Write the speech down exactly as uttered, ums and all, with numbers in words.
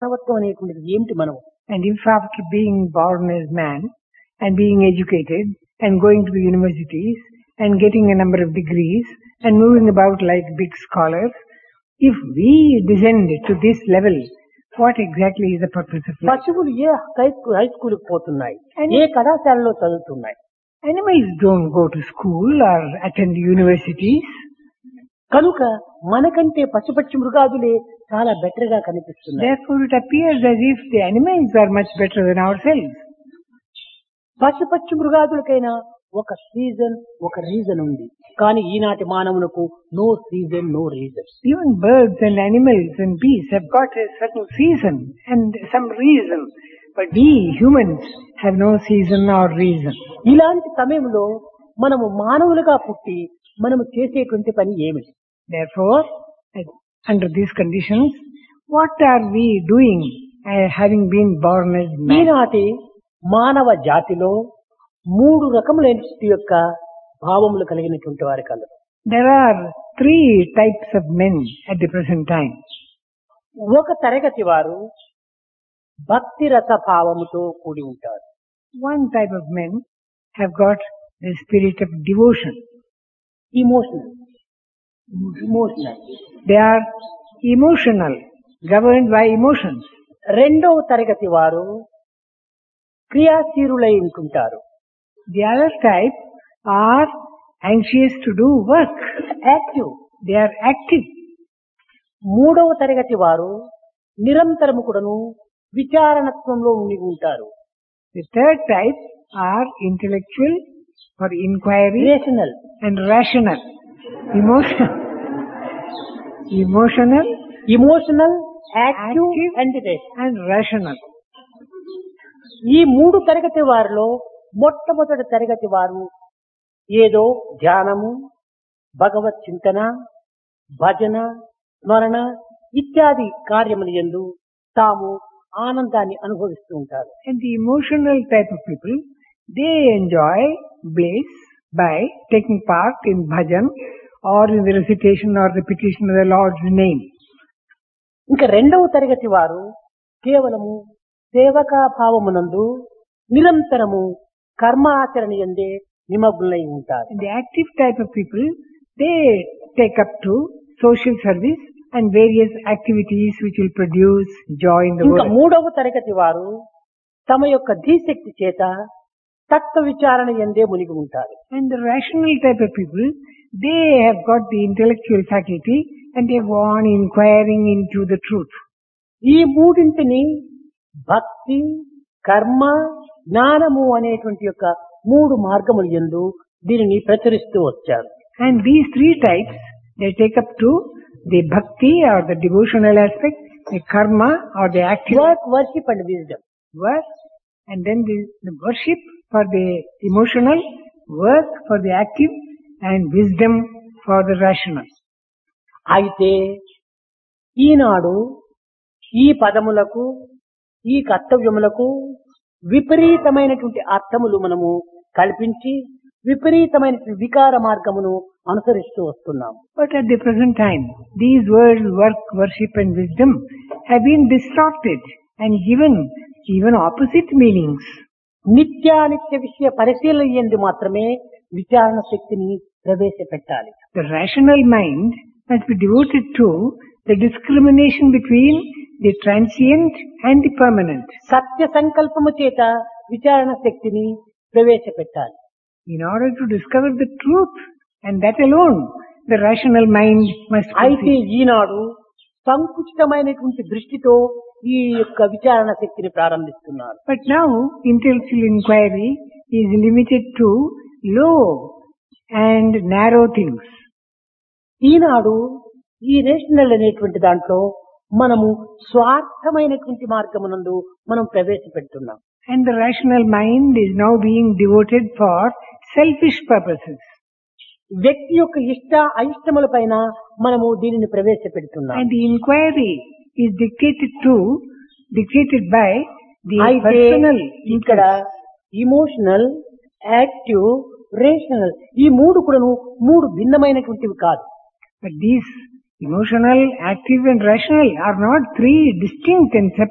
మానవత్వం అనేటువంటిది ఏమిటి మనం? And if after being born as man and being educated and going to the universities and getting a number of degrees and moving about like big scholars, if we descend to this level, what exactly is the purpose of life? పశువులు ఏ high high స్కూల్కి పోతున్నాయి, And- ఏ కళాశాలలో చదువుతున్నాయి? Animals don't go to school or attend universities. కనుక మనకంటే పశుపక్షి మృగాదులే చాలా better గా కనిపిస్తున్నాయి. Therefore it appears as if the animals are much better than ourselves. పశుపక్షి మృగాదులకైనా ఒక సీజన్ ఒక రీజన్ ఉంది, కానీ ఈనాటి మానవులకు no season no reason. Even birds and animals and beasts have got a certain season and some reason. But we humans have no season or reason. ఇలాంటి సమయంలో మనము మానవులుగా పుట్టి మనము చేసేటువంటి పని ఏమిటి? Therefore, at- under these conditions, what are we doing uh, having been born as man? ఈనాటి మానవ జాతిలో మూడు రకములైన యొక్క భావములు కలిగినటువంటి వారి colour. There are three types of men at the present time. ఒక తరగతి వారు భక్తి రస భావముతో కూడి ఉంటారు. One type of men have got the spirit of devotion. Emotional emotional They are emotional, governed by emotions. రెండవ తరగతి వారు క్రియాశీలులై ఉంటుంటారు. The other type are anxious to do work. Active. They are active. మూడవ తరగతి వారు నిరంతరము కూడాను విచారణత్వంలో ఉండి ఉంటారు. The third type are intellectual or inquiry rational. and rational. Emotion, emotional emotional, active Active. And rational. and rational. ఈ మూడు తరగతి వారిలో మొట్టమొదటి తరగతి వారు ఏదో ధ్యానము, భగవత్ చింతన, భజన, స్మరణ ఇత్యాది కార్యములు యందు తాము ఆనందాన్ని అనుభవిస్తూ ఉంటారు. And the emotional type of people, they enjoy bliss by taking part in bhajan or in the recitation or repetition of the Lord's name. ఇంకా రెండవ తరగతి వారు కేవలము సేవకా భావమునందు నిరంతరము కర్మ ఆచరణ యందే నిమగ్నులై ఉంటారు. And the active type of people, they take up to social service and various activities which will produce joy in the ఇంకా world. మూడవ తరగతి వారు తమ యొక్క ధీశక్తి చేత తత్వ విచారణ యందే మునిగి ఉంటారు. And the rational type of people, they have got the intellectual faculty and they go on inquiring into the truth. ఈ మూడింటిని భక్తి, కర్మ, జ్ఞానము అనేటువంటి యొక్క మూడు మార్గములు యందు దీనిని ప్రచురిస్తూ వచ్చారు. And these three types, they take up to the bhakti or the devotional aspect, the karma or the active work, worship and wisdom. work, and then the, the worship for the emotional, work for the active, and wisdom for the rational. అయితే ఈనాడు ఈ పదములకు, ఈ కర్తవ్యములకు విపరీతమైనటువంటి అర్థములు మనము కల్పించి విపరీతమైన వికార మార్గమును అనుసరిస్తూ వస్తున్నాము. But at the present time, these words work, worship and wisdom have been distorted and given even opposite meanings. నిత్యానిత్య విషయ పరిశీలన యందు మాత్రమే విచారణ శక్తిని ప్రవేశపెట్టాలి. The rational mind must be devoted to the discrimination between the transient and the permanent. సత్య సంకల్పము చేత విచారణ శక్తిని ప్రవేశపెట్టాలి. In order to discover the truth, and that alone, the rational mind must అయితే proceed. ఈనాడు సంకుచితమైనటువంటి దృష్టితో ఈ యొక్క విచారణ శక్తిని ప్రారంభిస్తున్నారు. But now, intellectual inquiry is limited to low and narrow things. ఈనాడు ఈ రేషనల్ అనేటువంటి దాంట్లో మనము స్వార్థమైనటువంటి మార్గమునందు మనం ప్రవేశపెడుతున్నాం. And the rational mind is now being devoted for selfish purposes. వ్యక్తి యొక్క ఇష్ట అయిష్టముల పైన మనము దీనిని ప్రవేశపెడుతున్నాం. And the inquiry is dictated to, dictated by the అయితే personal ఇక్కడ interest. ఇమోషనల్, యాక్టివ్, రేషనల్ ఈ మూడు కూడాను మూడు భిన్నమైనటువంటివి కాదు. But these emotional, active and rational are not three distinct and separate